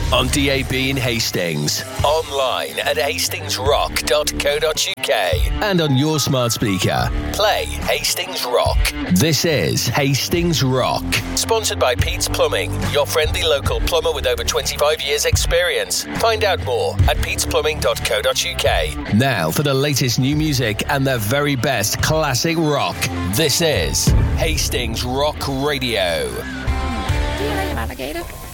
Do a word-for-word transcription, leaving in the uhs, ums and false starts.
on D A B in Hastings, online at hastings rock dot co dot uk, and on your smart speaker. Play Hastings Rock. This is Hastings Rock, sponsored by Pete's Plumbing, your friendly local plumber with over twenty-five years experience. Find out more at petes plumbing dot co dot uk. Now for the latest new music and the very best classic rock. This is Hastings Rock Radio. Do you like an alligator?